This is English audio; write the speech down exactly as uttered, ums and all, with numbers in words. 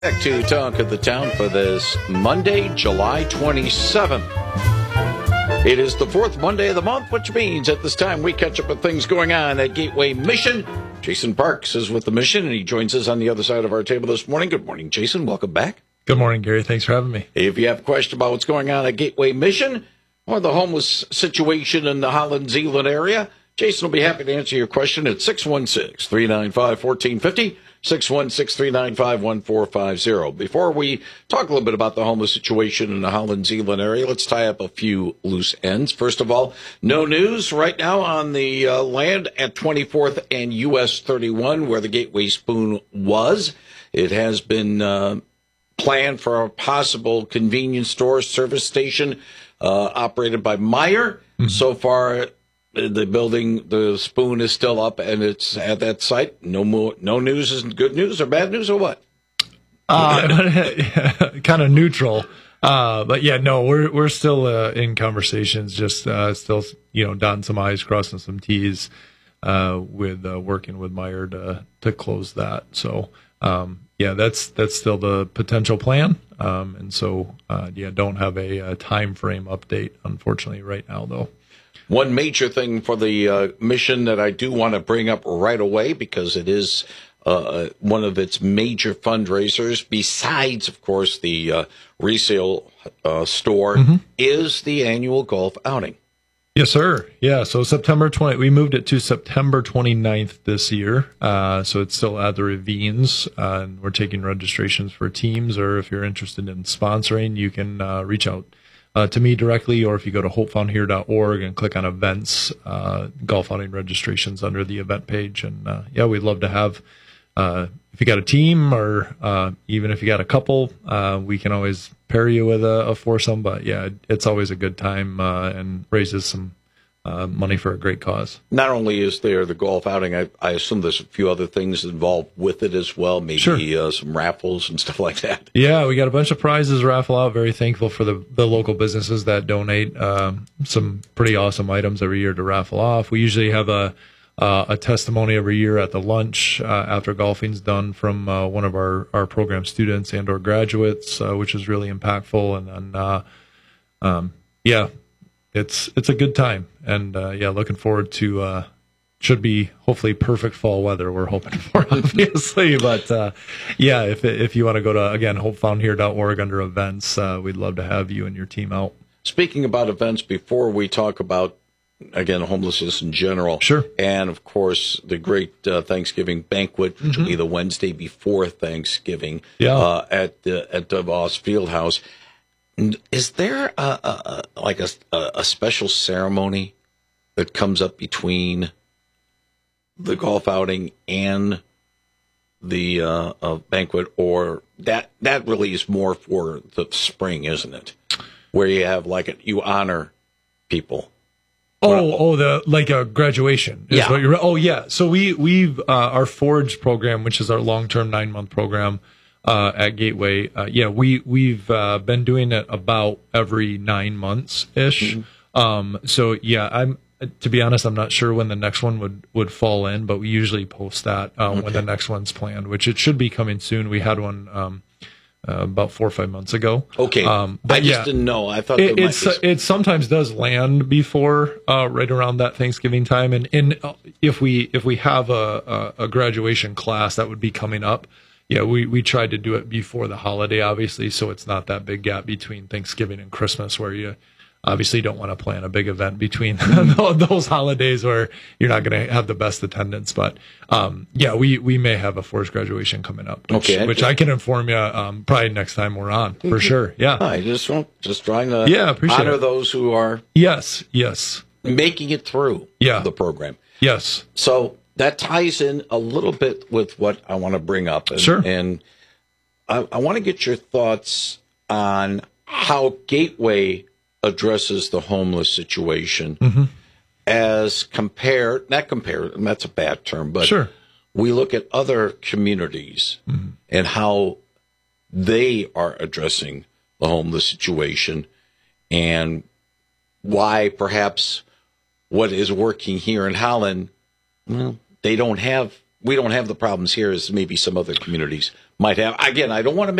Back to Talk of the Town for this Monday, July twenty-seventh. It is the fourth Monday of the month, which means at this time we catch up with things going on at Gateway Mission. Jason Parks is with the Mission, and he joins us on the other side of our table this morning. Good morning, Jason. Welcome back. Good morning, Gary. Thanks for having me. If you have a question about what's going on at Gateway Mission or the homeless situation in the Holland Zeeland area, Jason will be happy to answer your question at six one six, three nine five, one four five zero, six one six, three nine five, one four five zero. Before we talk a little bit about the homeless situation in the Holland Zeeland area, let's tie up a few loose ends. First of all, no news right now on the uh, land at twenty-fourth and U S thirty-one where the Gateway Spoon was. It has been uh, planned for a possible convenience store service station uh, operated by Meijer. Mm-hmm. So far, the building, the Spoon is still up, and it's at that site. No more, no news isn't good news or bad news or what? Uh, kind of neutral. Uh, but yeah, no, we're we're still uh, in conversations. Just uh, still, you know, dotting some I's, crossing some T's, uh, with uh, working with Meijer to to close that. So um, yeah, that's that's still the potential plan. Um, and so uh, yeah, don't have a, a time frame update, unfortunately, right now though. One major thing for the uh, mission that I do want to bring up right away, because it is uh, one of its major fundraisers, besides, of course, the uh, resale uh, store, mm-hmm. is the annual golf outing. Yes, sir. Yeah, so September twentieth, we moved it to September twenty-ninth this year. Uh, so it's still at the Ravines, uh, and we're taking registrations for teams, or if you're interested in sponsoring, you can uh, reach out Uh, to me directly, or if you go to hope found here dot org and click on events, uh, golf outing registrations under the event page. And uh, yeah, we'd love to have, uh, if you got a team or uh, even if you got a couple, uh, we can always pair you with a, a foursome. But yeah, it's always a good time uh, and raises some uh, money for a great cause. Not only is there the golf outing, I, I assume there's a few other things involved with it as well, maybe sure. uh, some raffles and stuff like that. Yeah, we got a bunch of prizes raffle out. Very thankful for the, the local businesses that donate um, some pretty awesome items every year to raffle off. We usually have a uh, a testimony every year at the lunch uh, after golfing's done from uh, one of our, our program students and or graduates, uh, which is really impactful. And then, uh, um, yeah, it's it's a good time. And, uh, yeah, looking forward to uh, should be hopefully perfect fall weather we're hoping for, obviously. But, uh, yeah, if if you want to go to, again, hope found here dot org under events, uh, we'd love to have you and your team out. Speaking about events, before we talk about, again, homelessness in general. Sure. And, of course, the great uh, Thanksgiving banquet, which mm-hmm. will be the Wednesday before Thanksgiving yeah. uh, at, uh, at DeVos Fieldhouse. Is there a, a, like a, a special ceremony that comes up between the golf outing and the uh, uh, banquet, or that that really is more for the spring, isn't it? Where you have like a, you honor people. Oh, oh, the like a graduation. Is yeah. What you're, oh, yeah. So we we've uh, our Forge program, which is our long term nine month program. Uh, at Gateway, uh, yeah, we we've uh, been doing it about every nine months ish. Mm-hmm. Um, so yeah, I'm to be honest, I'm not sure when the next one would, would fall in, but we usually post that uh, okay. when the next one's planned, which it should be coming soon. We had one um, uh, about four or five months ago. Okay, um, but I just yeah, didn't know. I thought it, there it's might be... it sometimes does land before uh, right around that Thanksgiving time, and and if we if we have a, a, a graduation class that would be coming up. Yeah, we, we tried to do it before the holiday, obviously, so it's not that big gap between Thanksgiving and Christmas where you obviously don't want to plan a big event between those holidays where you're not going to have the best attendance. But, um, yeah, we, we may have a forced graduation coming up, which, okay. which I can inform you um, probably next time we're on, for sure. Yeah. I just want, just trying to yeah, appreciate honor it. those who are yes, yes. making it through yeah. the program. Yes. So that ties in a little bit with what I want to bring up. And, sure. And I, I want to get your thoughts on how Gateway addresses the homeless situation mm-hmm. as compared, not compared, that's a bad term, but sure. we look at other communities mm-hmm. and how they are addressing the homeless situation and why perhaps what is working here in Holland, well, they don't have we don't have the problems here as maybe some other communities might have. Again, I don't want to